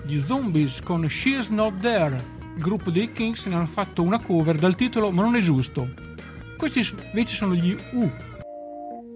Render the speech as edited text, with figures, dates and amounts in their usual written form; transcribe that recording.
Gli Zombies con She's Not There. Il gruppo dei Kings ne hanno fatto una cover dal titolo Ma non è giusto. Questi invece sono gli U.